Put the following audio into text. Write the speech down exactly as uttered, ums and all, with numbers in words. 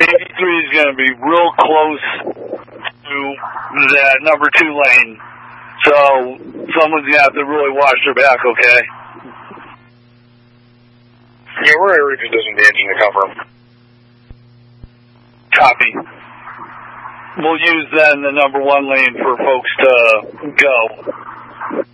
eighty-three is going to be real close to that number two lane. So someone's going to have to really watch their back, okay? Yeah, we're going to reposition the engine to cover them. Copy. We'll use then the number one lane for folks to go.